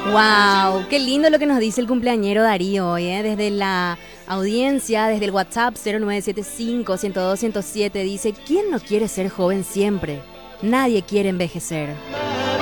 Wow, qué lindo lo que nos dice el cumpleañero Darío hoy, ¿eh? Desde la audiencia, desde el WhatsApp 0975-102-107, dice: ¿quién no quiere ser joven siempre? Nadie quiere envejecer.